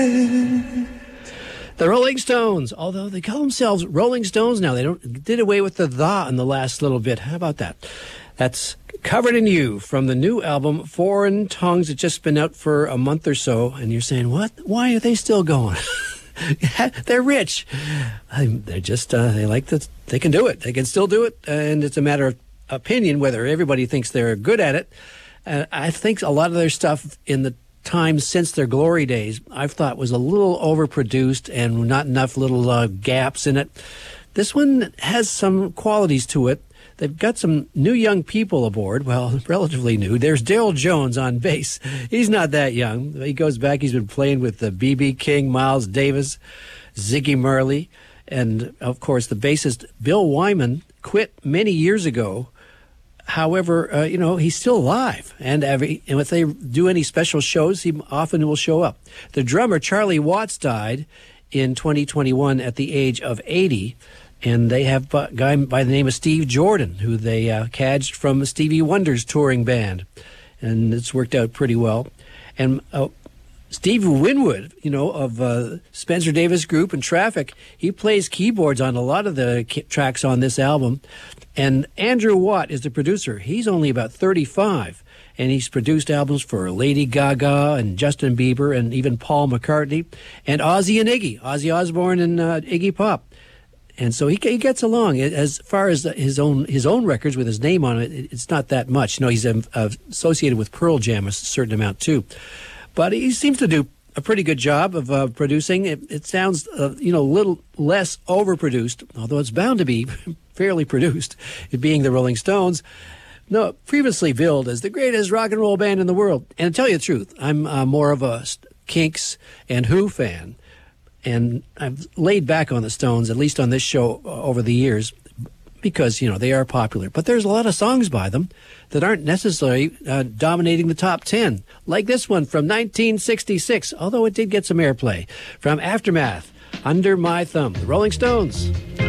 The Rolling Stones, although they call themselves Rolling Stones now, they did away with the in the last little bit. How about that? That's Covered in You from the new album Foreign Tongues. It's just been out for a month or so, and you're saying, what? Why are they still going? They're rich. They're just, they like that. They can do it. They can still do it, and it's a matter of opinion whether everybody thinks they're good at it. I think a lot of their stuff in the time since their glory days, I've thought was a little overproduced and not enough little gaps in it. This one has some qualities to it. They've got some new young people aboard. Well, relatively new. There's Daryl Jones on bass. He's not that young. He goes back. He's been playing with B.B. King, Miles Davis, Ziggy Marley, and, of course, the bassist Bill Wyman quit many years ago. However, he's still alive, and if they do any special shows, he often will show up. The drummer, Charlie Watts, died in 2021 at the age of 80, and they have a guy by the name of Steve Jordan, who they cadged from Stevie Wonder's touring band, and it's worked out pretty well. And Steve Winwood, of Spencer Davis Group and Traffic, he plays keyboards on a lot of the tracks on this album. And Andrew Watt is the producer. He's only about 35, and he's produced albums for Lady Gaga and Justin Bieber and even Paul McCartney and Ozzy and Iggy, Ozzy Osbourne and Iggy Pop. And so he gets along. As far as his own records with his name on it, it's not that much. He's associated with Pearl Jam a certain amount too. But he seems to do a pretty good job of producing. It sounds, a little less overproduced, although it's bound to be fairly produced, it being the Rolling Stones. No, previously billed as the greatest rock and roll band in the world. And to tell you the truth, I'm more of a Kinks and Who fan. And I've laid back on the Stones, at least on this show, over the years, because, they are popular. But there's a lot of songs by them that aren't necessarily dominating the top 10, like this one from 1966, although it did get some airplay, from Aftermath, Under My Thumb, the Rolling Stones.